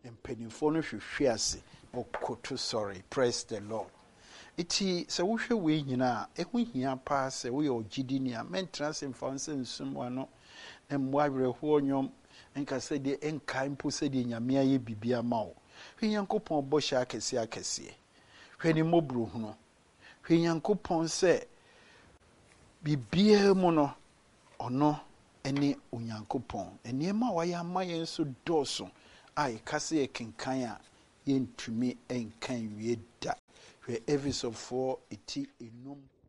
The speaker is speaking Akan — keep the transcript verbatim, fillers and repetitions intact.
mpanimfoɔ no hwehwɛ ase ɔkoto sorry. Praise the Lord. Iti sɛ wohwɛ wei nyinaa ɛho hia paa sɛ woyɛ ogyidini a mɛntena se mfa nsɛ nsum wano na mmoa awerɛhoɔ nnwom nka sɛ deɛ ɛnkae mpo sɛ deɛ nyame ayɛ biribi ama wo. Hwɛ Nyankopɔn bɔhyɛ akɛseɛ akɛseɛ. Hwɛ ne mmɔborɔhunu. Hwɛ Nyankopɔn sɛ biribiara mu no ɔno ɛne Onyankopɔn. Nneɛma a wayɛ ama yɛn nso dɔɔso a yɛka sɛ yɛkenkan a yɛntumi ɛnkan wie da. Hwɛ Efesofo eti enum